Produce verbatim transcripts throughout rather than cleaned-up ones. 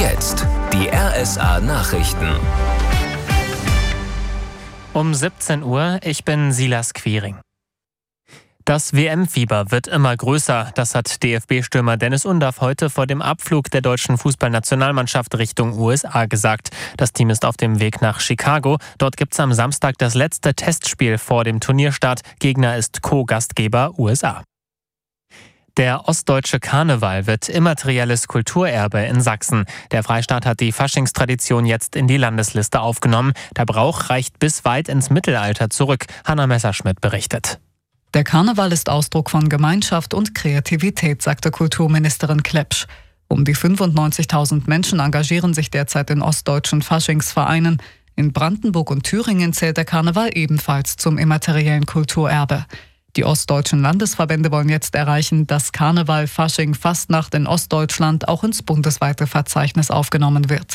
Jetzt die R S A-Nachrichten. Um siebzehn Uhr, ich bin Silas Quiring. Das W M-Fieber wird immer größer. Das hat D F B-Stürmer Dennis Undaff heute vor dem Abflug der deutschen Fußballnationalmannschaft Richtung U S A gesagt. Das Team ist auf dem Weg nach Chicago. Dort gibt es am Samstag das letzte Testspiel vor dem Turnierstart. Gegner ist Co-Gastgeber U S A. Der ostdeutsche Karneval wird immaterielles Kulturerbe in Sachsen. Der Freistaat hat die Faschingstradition jetzt in die Landesliste aufgenommen. Der Brauch reicht bis weit ins Mittelalter zurück. Hanna Messerschmidt berichtet. Der Karneval ist Ausdruck von Gemeinschaft und Kreativität, sagte Kulturministerin Klepsch. Um die fünfundneunzigtausend Menschen engagieren sich derzeit in ostdeutschen Faschingsvereinen. In Brandenburg und Thüringen zählt der Karneval ebenfalls zum immateriellen Kulturerbe. Die ostdeutschen Landesverbände wollen jetzt erreichen, dass Karneval, Fasching, Fastnacht in Ostdeutschland auch ins bundesweite Verzeichnis aufgenommen wird.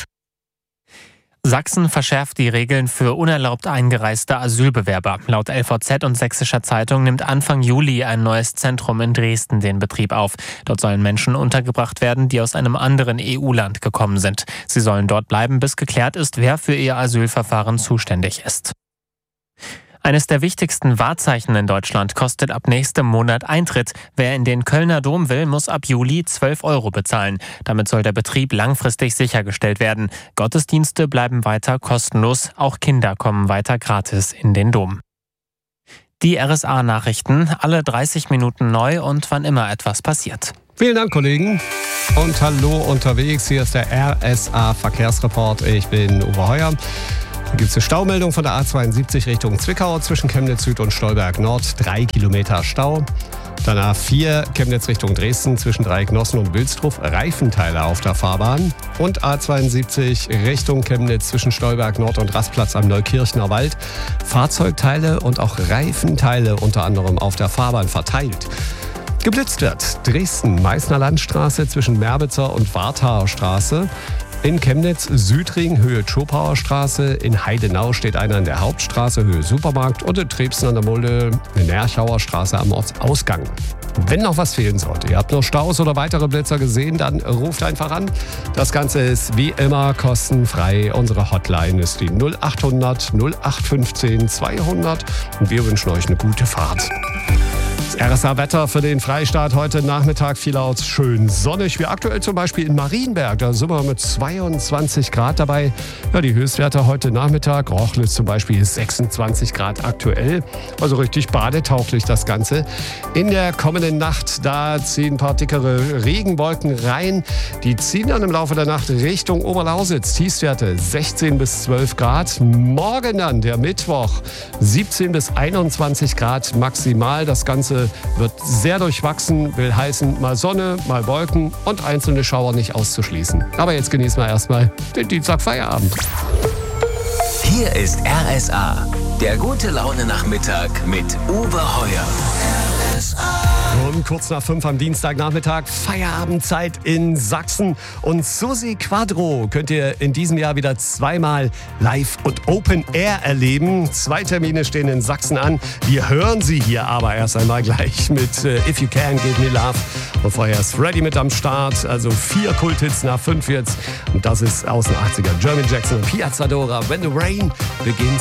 Sachsen verschärft die Regeln für unerlaubt eingereiste Asylbewerber. Laut L V Z und Sächsischer Zeitung nimmt Anfang Juli ein neues Zentrum in Dresden den Betrieb auf. Dort sollen Menschen untergebracht werden, die aus einem anderen E U-Land gekommen sind. Sie sollen dort bleiben, bis geklärt ist, wer für ihr Asylverfahren zuständig ist. Eines der wichtigsten Wahrzeichen in Deutschland kostet ab nächstem Monat Eintritt. Wer in den Kölner Dom will, muss ab Juli zwölf Euro bezahlen. Damit soll der Betrieb langfristig sichergestellt werden. Gottesdienste bleiben weiter kostenlos. Auch Kinder kommen weiter gratis in den Dom. Die R S A-Nachrichten, alle dreißig Minuten neu und wann immer etwas passiert. Vielen Dank, Kollegen. Und hallo unterwegs. Hier ist der R S A-Verkehrsreport. Ich bin Uwe Heuer. Da gibt es eine Staumeldung von der A zweiundsiebzig Richtung Zwickau zwischen Chemnitz Süd und Stolberg Nord. Drei Kilometer Stau. Dann A vier Chemnitz Richtung Dresden zwischen Dreiecknossen und Wilsdruf. Reifenteile auf der Fahrbahn. Und A zweiundsiebzig Richtung Chemnitz zwischen Stolberg Nord und Rastplatz am Neukirchner Wald. Fahrzeugteile und auch Reifenteile unter anderem auf der Fahrbahn verteilt. Geblitzt wird Dresden Meißner Landstraße zwischen Merbitzer und Warthaar Straße. In Chemnitz Südring, Höhe Schopauer Straße. In Heidenau steht einer in der Hauptstraße, Höhe Supermarkt. Und in Trebsen an der Mulde, in Nerchauer Straße am Ortsausgang. Wenn noch was fehlen sollte, ihr habt noch Staus oder weitere Blitzer gesehen, dann ruft einfach an. Das Ganze ist wie immer kostenfrei. Unsere Hotline ist die null acht hundert null acht fünfzehn zweihundert. Und wir wünschen euch eine gute Fahrt. Das R S A-Wetter für den Freistaat heute Nachmittag vielerorts schön sonnig, wie aktuell zum Beispiel in Marienberg. Da sind wir mit zweiundzwanzig Grad dabei. Ja, die Höchstwerte heute Nachmittag, Rochlitz zum Beispiel ist sechsundzwanzig Grad aktuell. Also richtig badetauglich das Ganze. In der kommenden Nacht, da ziehen ein paar dickere Regenwolken rein. Die ziehen dann im Laufe der Nacht Richtung Oberlausitz. Tiefstwerte sechzehn bis zwölf Grad. Morgen dann, der Mittwoch, siebzehn bis einundzwanzig Grad maximal. Das Ganze wird sehr durchwachsen, will heißen, mal Sonne, mal Wolken und einzelne Schauer nicht auszuschließen. Aber jetzt genießen wir erstmal den Dienstagfeierabend. Hier ist R S A, der gute Laune-Nachmittag mit Uwe Heuer. R S A. Und kurz nach fünf am Dienstagnachmittag Feierabendzeit in Sachsen. Und Susi Quadro könnt ihr in diesem Jahr wieder zweimal live und Open Air erleben. Zwei Termine stehen in Sachsen an. Wir hören sie hier aber erst einmal gleich mit äh, If You Can, Give Me Love. Und vorher ist Freddy mit am Start. Also vier Kulthits nach fünf jetzt. Und das ist aus den achtziger. German Jackson und Piazzadora, When the Rain Begins.